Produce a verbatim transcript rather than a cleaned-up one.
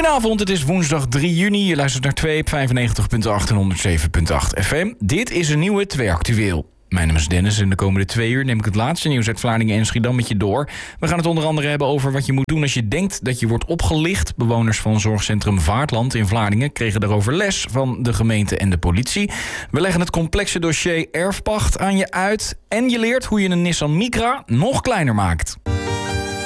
Goedenavond, het is woensdag drie juni. Je luistert naar twee op vijfennegentig komma acht en honderdzeven komma acht F M. Dit is een nieuwe twee actueel. Mijn naam is Dennis en de komende twee uur neem ik het laatste nieuws uit Vlaardingen en Schiedam met je door. We gaan het onder andere hebben over wat je moet doen als je denkt dat je wordt opgelicht. Bewoners van zorgcentrum Vaartland in Vlaardingen kregen daarover les van de gemeente en de politie. We leggen het complexe dossier erfpacht aan je uit. En je leert hoe je een Nissan Micra nog kleiner maakt.